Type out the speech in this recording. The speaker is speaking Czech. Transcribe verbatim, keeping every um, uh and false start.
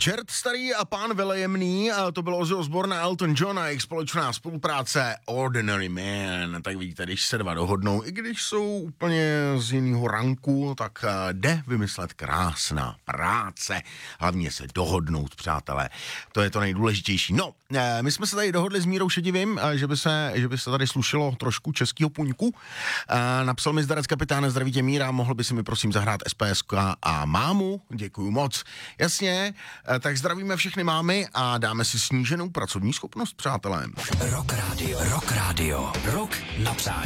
Čert starý a pán velejemný, a to bylo Ozzy Osbourne a Elton John a jejich společná spolupráce Ordinary Man. Tak vidíte, když se dva dohodnou, i když jsou úplně z jiného ranku, tak jde vymyslet krásná práce. Hlavně se dohodnout, přátelé. To je to nejdůležitější. No, my jsme se tady dohodli s Mírou Šedivým, že by se, že by se tady slušelo trošku českého puňku. Napsal mi zdarec kapitán, zdraví tě Míra, mohl by si mi prosím zahrát S P S K a mámu? Děkuju moc. Jasně, tak zdravíme všechny mámy a dáme si sníženou pracovní schopnost, přátelé. Rock Radio, Rock Radio, Rock na přání.